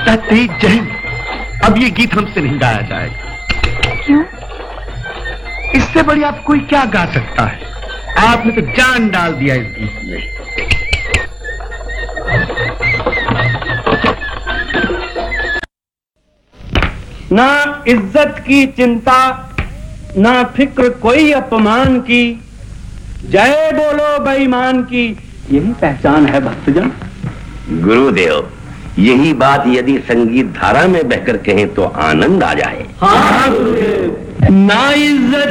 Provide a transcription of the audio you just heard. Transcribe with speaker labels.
Speaker 1: तेज जय, अब ये गीत हमसे नहीं गाया जाएगा।
Speaker 2: क्यों?
Speaker 1: इससे बड़ी आप कोई क्या गा सकता है? आपने तो जान डाल दिया इस गीत में।
Speaker 3: ना इज्जत की चिंता, ना फिक्र कोई अपमान की, जय बोलो बेईमान की, यही पहचान है भक्तजन।
Speaker 4: गुरुदेव, यही बात यदि संगीत धारा में बहकर कहें तो आनंद आ जाए।
Speaker 3: हाँ गुरुदेव। ना इज्जत